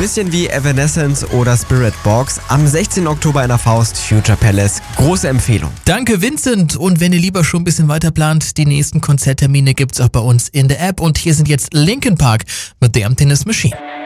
Bisschen wie Evanescence oder Spirit Box. Am 16. Oktober in der Faust, Future Palace. Große Empfehlung. Danke, Vincent. Und wenn ihr lieber schon ein bisschen weiter plant, die nächsten Konzerttermine gibt's auch bei uns in der App. Und hier sind jetzt Linkin Park mit The Emptiness Machine.